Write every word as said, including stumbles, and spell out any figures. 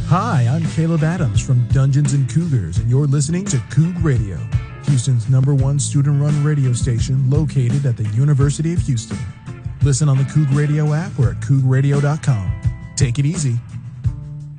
Hi, I'm Caleb Adams from Dungeons and Cougars, and you're listening to Coug Radio, Houston's number one student-run radio station located at the University of Houston. Listen on the Coug Radio app or at coug radio dot com. Take it easy.